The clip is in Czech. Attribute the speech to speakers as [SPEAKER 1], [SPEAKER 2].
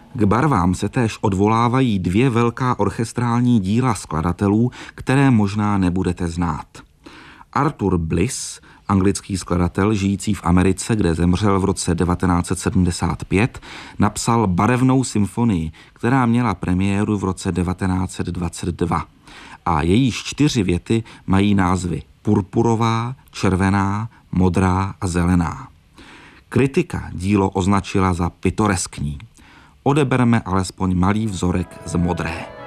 [SPEAKER 1] K barvám se též odvolávají dvě velká orchestrální díla skladatelů, které možná nebudete znát. Arthur Bliss, anglický skladatel žijící v Americe, kde zemřel v roce 1975, napsal barevnou symfonii, která měla premiéru v roce 1922. A jejíž 4 věty mají názvy Purpurová, červená, modrá a zelená. Kritika dílo označila za pitoreskní. Odeberme alespoň malý vzorek z modré.